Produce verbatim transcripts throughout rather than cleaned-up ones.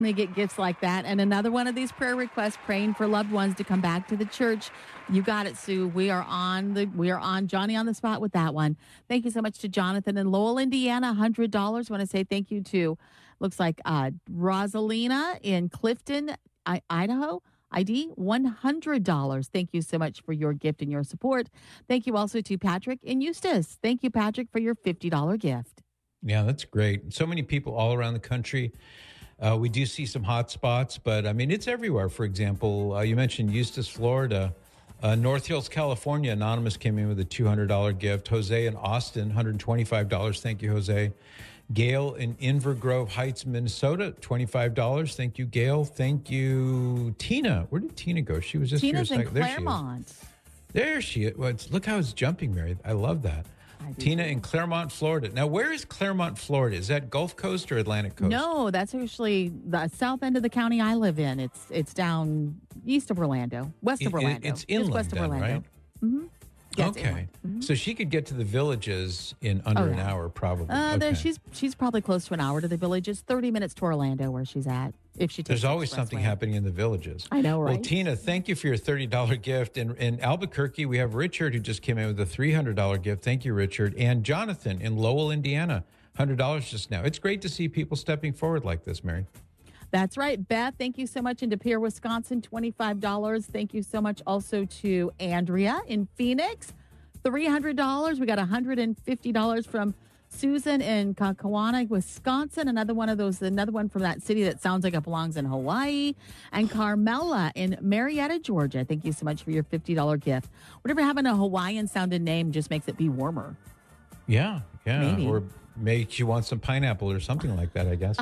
They get gifts like that. And another one of these prayer requests, praying for loved ones to come back to the church. You got it, Sue. We are on the we are on Johnny on the spot with that one. Thank you so much to Jonathan in Lowell, Indiana, one hundred dollars. I want to say thank you to, looks like uh, Rosalina in Clifton, I- Idaho. I D one hundred dollars. Thank you so much for your gift and your support. Thank you also to Patrick in Eustis. Thank you, Patrick, for your fifty dollars gift. Yeah, that's great. So many people all around the country. Uh, we do see some hot spots, but I mean, it's everywhere. For example, uh, you mentioned Eustis, Florida. Uh, North Hills, California, Anonymous came in with a two hundred dollars gift. Jose in Austin, one hundred twenty-five dollars. Thank you, Jose. Gail in Inver Grove Heights, Minnesota, twenty-five dollars. Thank you, Gail. Thank you, Tina. Where did Tina go? She was just Tina's here a in second. Claremont. There she is. There she is. Well, it's, look how it's jumping, Mary. I love that. Tina in Claremont, Florida. Now, where is Claremont, Florida? Is that Gulf Coast or Atlantic Coast? No, that's actually the south end of the county I live in. It's it's down east of Orlando, west of It- it- Orlando. it's inland Just west of then, Orlando. right? Mm-hmm. Yeah, it's Okay. inland. Mhm. So she could get to the villages in under Oh, an yeah. hour, probably. Uh, there, Okay. she's she's probably close to an hour to the village. It's thirty minutes to Orlando where she's at. If she takes There's the always something expressway. happening in the villages. I know, Well, right? Tina, thank you for your thirty dollars gift. And in Albuquerque, we have Richard, who just came in with a three hundred dollars gift. Thank you, Richard. And Jonathan in Lowell, Indiana, one hundred dollars just now. It's great to see people stepping forward like this, Mary. That's right. Beth, thank you so much. In De Pere, Wisconsin, twenty-five dollars. Thank you so much also to Andrea in Phoenix, three hundred dollars. We got one hundred fifty dollars from Susan in Kakawanda, Wisconsin. Another one of those, another one from that city that sounds like it belongs in Hawaii. And Carmela in Marietta, Georgia. Thank you so much for your fifty dollars gift. Whatever having a Hawaiian sounding name just makes it be warmer. Yeah, yeah. Maybe. Or makes you want some pineapple or something like that, I guess.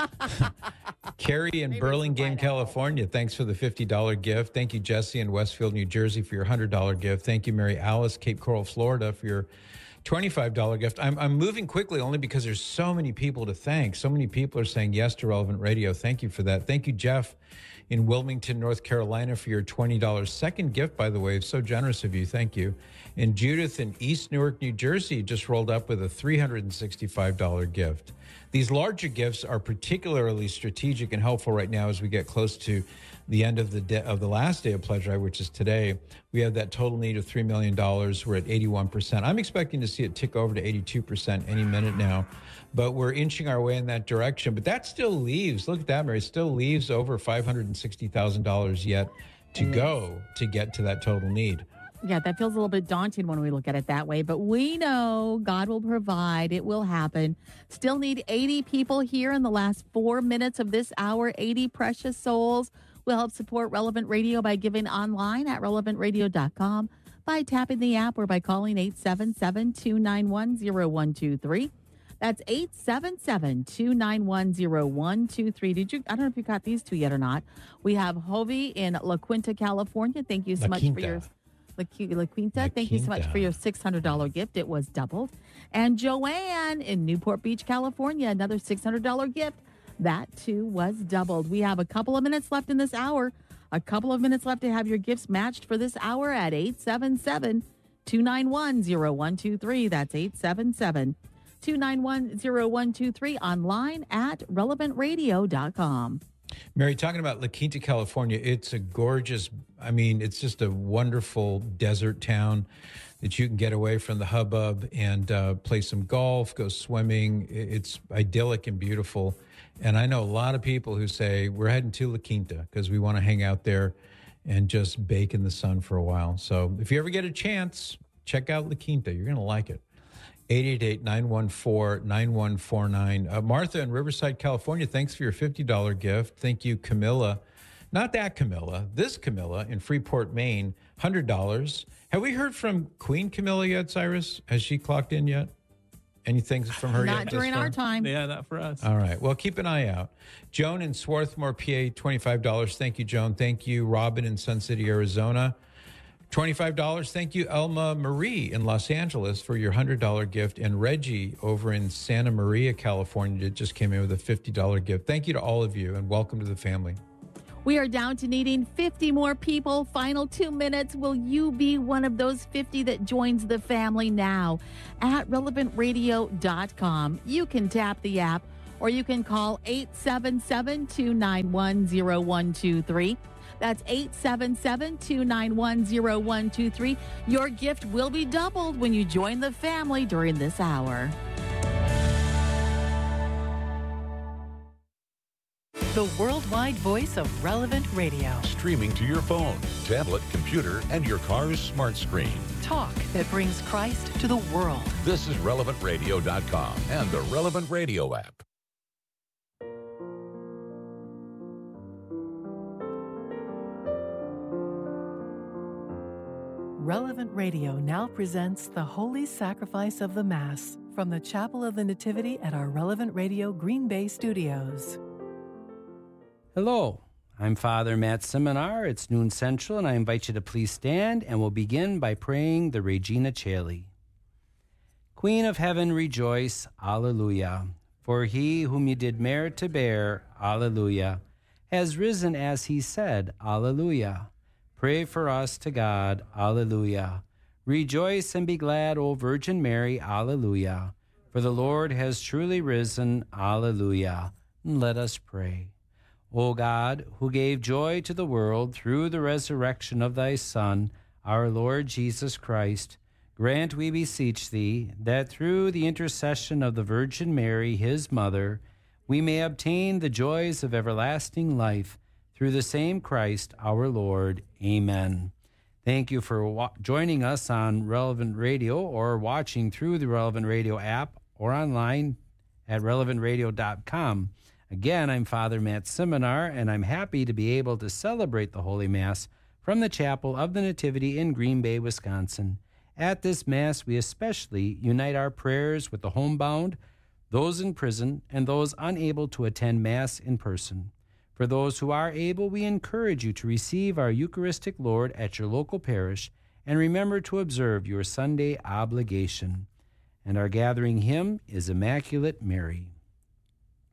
Carrie in Maybe Burlingame, some pineapple. California, thanks for the fifty dollars gift. Thank you, Jesse in Westfield, New Jersey, for your one hundred dollars gift. Thank you, Mary Alice, Cape Coral, Florida, for your twenty-five dollars gift. I'm, I'm moving quickly only because there's so many people to thank. So many people are saying yes to Relevant Radio. Thank you for that. Thank you, Jeff in Wilmington, North Carolina, for your twenty dollars second gift, by the way. So generous of you. Thank you. And Judith in East Newark, New Jersey, just rolled up with a three hundred sixty-five dollars gift. These larger gifts are particularly strategic and helpful right now as we get close to the end of the de- of the last day of Pledge Drive, which is today. We have that total need of three million dollars. We're at eighty-one percent. I'm expecting to see it tick over to eighty-two percent any minute now, but we're inching our way in that direction. But that still leaves, look at that, Mary, still leaves over five hundred sixty thousand dollars yet to go to get to that total need. Yeah, that feels a little bit daunting when we look at it that way, but we know God will provide. It will happen. Still need eighty people here in the last four minutes of this hour. eighty precious souls will help support Relevant Radio by giving online at relevant radio dot com, by tapping the app, or by calling eight seven seven, two nine one, zero one two three. That's eight seven seven, two nine one, zero one two three. Did you? I don't know if you got these two yet or not. We have Hovey in La Quinta, California. Thank you so La much Quinta. for your La, Qui- La Quinta. La Thank you so much Quinta. for your six hundred dollars gift. It was doubled. And Joanne in Newport Beach, California, another six hundred dollars gift. That too was doubled. We have a couple of minutes left in this hour. A couple of minutes left to have your gifts matched for this hour at eight seven seven, two nine one, zero one two three. That's eight seven seven, two nine one, zero one two three. Online at relevant radio dot com. Mary, talking about La Quinta, California, it's a gorgeous, I mean, it's just a wonderful desert town that you can get away from the hubbub and uh, play some golf, go swimming. I- It's idyllic and beautiful. And I know a lot of people who say, we're heading to La Quinta because we want to hang out there and just bake in the sun for a while. So if you ever get a chance, check out La Quinta. You're going to like it. eight eight eight, nine one four, nine one four nine. Uh, Martha in Riverside, California, thanks for your fifty dollars gift. Thank you, Camilla. Not that Camilla, this Camilla in Freeport, Maine, one hundred dollars. Have we heard from Queen Camilla yet, Cyrus? Has she clocked in yet? Anything from her yet? Not thus during far? our time. Yeah, not for us. All right. Well, keep an eye out. Joan in Swarthmore, P A, twenty-five dollars. Thank you, Joan. Thank you, Robin in Sun City, Arizona. twenty-five dollars. Thank you, Elma Marie in Los Angeles, for your one hundred dollars gift. And Reggie over in Santa Maria, California, that just came in with a fifty dollars gift. Thank you to all of you, and welcome to the family. We are down to needing fifty more people. Final two minutes. Will you be one of those fifty that joins the family now? At relevant radio dot com, you can tap the app or you can call eight seven seven, two nine one, zero one two three. That's eight seven seven, two nine one, zero one two three. Your gift will be doubled when you join the family during this hour. The worldwide voice of Relevant Radio. Streaming to your phone, tablet, computer, and your car's smart screen. Talk that brings Christ to the world. This is relevant radio dot com and the Relevant Radio app. Relevant Radio now presents the Holy Sacrifice of the Mass from the Chapel of the Nativity at our Relevant Radio Green Bay studios. Hello, I'm Father Matt Seminar. It's noon central, and I invite you to please stand, and we'll begin by praying the Regina Caeli. Queen of heaven, rejoice, Alleluia. For he whom you did merit to bear, Alleluia, has risen as he said, Alleluia. Pray for us to God, Alleluia. Rejoice and be glad, O Virgin Mary, Alleluia. For the Lord has truly risen, Alleluia. Let us pray. O God, who gave joy to the world through the resurrection of thy Son, our Lord Jesus Christ, grant, we beseech thee, that through the intercession of the Virgin Mary, his mother, we may obtain the joys of everlasting life, through the same Christ our Lord. Amen. Thank you for wa- joining us on Relevant Radio or watching through the Relevant Radio app or online at relevant radio dot com. Again, I'm Father Matt Seminar, and I'm happy to be able to celebrate the Holy Mass from the Chapel of the Nativity in Green Bay, Wisconsin. At this Mass, we especially unite our prayers with the homebound, those in prison, and those unable to attend Mass in person. For those who are able, we encourage you to receive our Eucharistic Lord at your local parish and remember to observe your Sunday obligation. And our gathering hymn is Immaculate Mary.